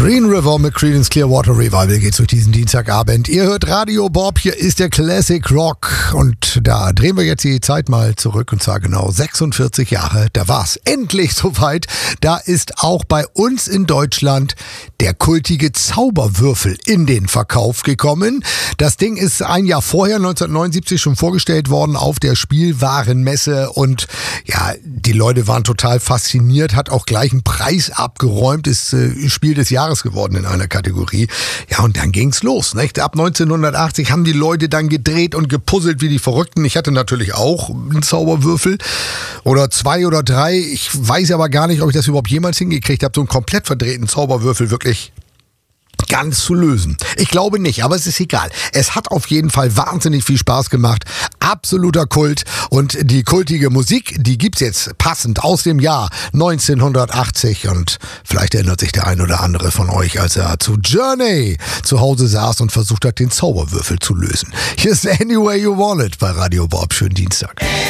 Green River mit Creedence Clearwater Revival geht's durch diesen Dienstagabend. Ihr hört Radio Bob, hier ist der Classic Rock und da drehen wir jetzt die Zeit mal zurück und zwar genau 46 Jahre. Da war's endlich soweit. Da ist auch bei uns in Deutschland der kultige Zauberwürfel in den Verkauf gekommen. Das Ding ist ein Jahr vorher, 1979, schon vorgestellt worden auf der Spielwarenmesse und ja, die Leute waren total fasziniert, hat auch gleich einen Preis abgeräumt, ist Spiel des Jahres geworden in einer Kategorie. Ja, und dann ging's los, nicht? Ab 1980 haben die Leute dann gedreht und gepuzzelt wie die Verrückten. Ich hatte natürlich auch einen Zauberwürfel oder 2 oder 3. Ich weiß aber gar nicht, ob ich das überhaupt jemals hingekriegt habe, so einen komplett verdrehten Zauberwürfel wirklich ganz zu lösen. Ich glaube nicht, aber es ist egal. Es hat auf jeden Fall wahnsinnig viel Spaß gemacht. Absoluter Kult. Und die kultige Musik, die gibt's jetzt passend aus dem Jahr 1980. Und vielleicht erinnert sich der ein oder andere von euch, als er zu Journey zu Hause saß und versucht hat, den Zauberwürfel zu lösen. Hier ist Any Way You Want It bei Radio Bob. Schönen Dienstag.